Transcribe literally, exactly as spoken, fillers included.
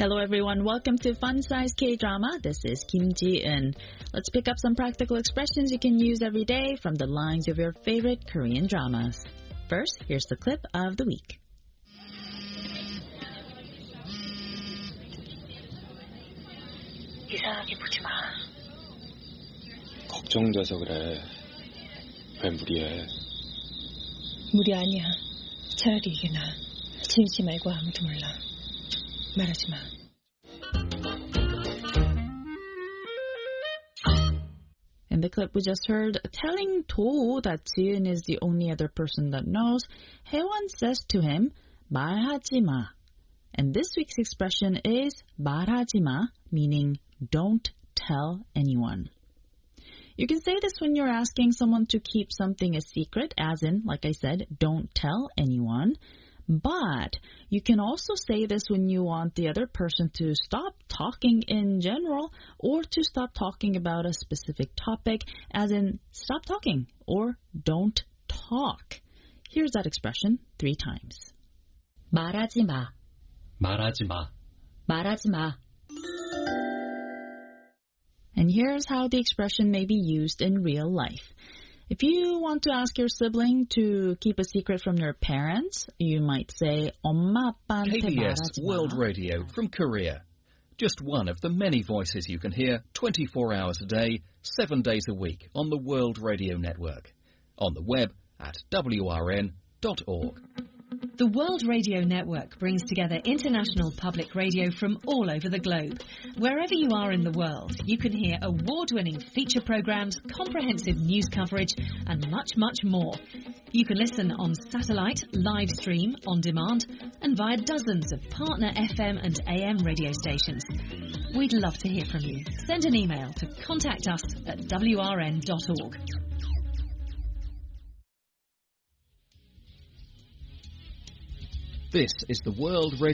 Hello everyone, welcome to Fun Size K-Drama. This is Kim Ji-eun. Let's pick up some practical expressions you can use every day from the lines of your favorite Korean dramas. First, here's the clip of the week. 이상하게 보지 마. 걱정돼서 그래. 왜 무리해? 무리 아니야. 차라리 이게 나아. 진씨 말고 아무도 몰라. 말하지 마. In the clip we just heard, telling Do that Ji-eun is the only other person that knows, Hae-won says to him, 말하지 마. And this week's expression is 말하지 마, meaning don't tell anyone. You can say this when you're asking someone to keep something a secret, as in, like I said, don't tell anyone. But you can also say this when you want the other person to stop talking in general or to stop talking about a specific topic, as in stop talking or don't talk. Here's that expression three times. 말하지 마. 말하지 마. 말하지 마. And here's how the expression may be used in real life. If you want to ask your sibling to keep a secret from their parents, you might say, 엄마 아빠한테 K B S 말하지 마. World Radio from Korea. Just one of the many voices you can hear twenty-four hours a day, seven days a week on the World Radio Network. On the web at w r n dot org. The World Radio Network brings together international public radio from all over the globe. Wherever you are in the world, you can hear award-winning feature programs, comprehensive news coverage, and much, much more. You can listen on satellite, live stream, on demand, and via dozens of partner F M and A M radio stations. We'd love to hear from you. Send an email to contact us at w r n dot org. This is the World Radio